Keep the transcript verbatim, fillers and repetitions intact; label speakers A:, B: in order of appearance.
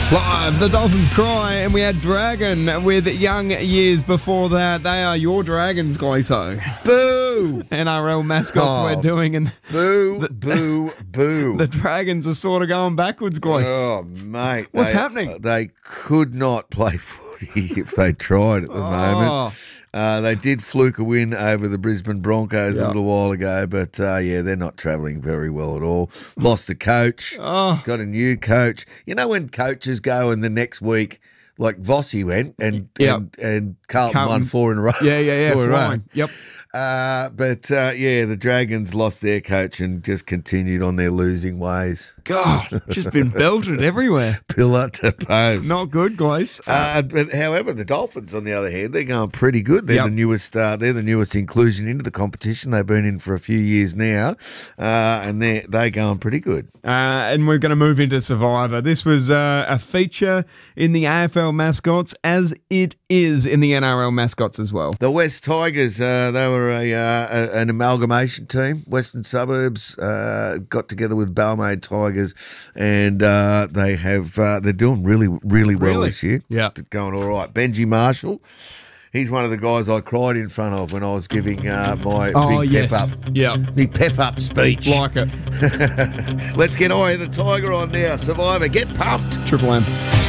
A: Live, the Dolphins cry, and we had Dragon with Young Years before that. They are your Dragons, Gleeso.
B: Boo!
A: N R L mascots
B: Oh,
A: we're doing, and
B: Boo,
A: the,
B: boo, boo.
A: the Dragons are sort of going backwards, Glees.
B: Oh, mate.
A: What's
B: they,
A: happening?
B: They could not play footy if they tried at the
A: Oh.
B: moment. Uh, they did fluke a win over the Brisbane Broncos
A: Yep.
B: a little while ago, but uh, yeah, they're not travelling very well at all. Lost a coach,
A: Oh.
B: got a new coach. You know when coaches go and the next week, like Vossi went and
A: Yep.
B: and, and Carlton,
A: Carlton.
B: won four in a row.
A: Yeah, yeah, yeah,
B: Four in a row.
A: flying. Yep.
B: Uh, but uh, yeah, the Dragons lost their coach and just continued on their losing ways.
A: God, just been belted everywhere.
B: Pillar to post.
A: Not good, Glees.
B: Uh, but however, the Dolphins, on the other hand, they're going pretty good. They're
A: Yep.
B: the newest. Uh, they're the newest inclusion into the competition. They've been in for a few years now, uh, and they're they going pretty good.
A: Uh, and we're going to move into Survivor. This was uh, a feature in the A F L mascots, as it is in the N R L mascots as well.
B: The West Tigers, uh, they were a, uh, a an amalgamation team. Western Suburbs uh, got together with Balmain Tigers, and uh, they have uh, they're doing really really well
A: Really?
B: this year.
A: Yeah.
B: They're going all right. Benji Marshall. He's one of the guys I cried in front of when I was giving uh, my
A: Oh,
B: big
A: yes.
B: pep up,
A: Yeah.
B: big pep up speech.
A: Like it.
B: Let's get Eye of the Tiger on now. Survivor, get pumped.
A: Triple M.